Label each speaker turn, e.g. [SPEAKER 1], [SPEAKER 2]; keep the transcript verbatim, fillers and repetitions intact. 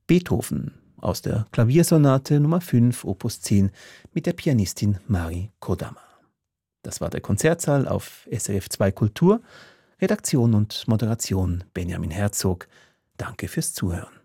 [SPEAKER 1] Beethoven aus der Klaviersonate Nummer fünf, Opus zehn mit der Pianistin Mari Kodama. Das war der Konzertsaal auf S R F zwei Kultur. Redaktion und Moderation Benjamin Herzog. Danke fürs Zuhören.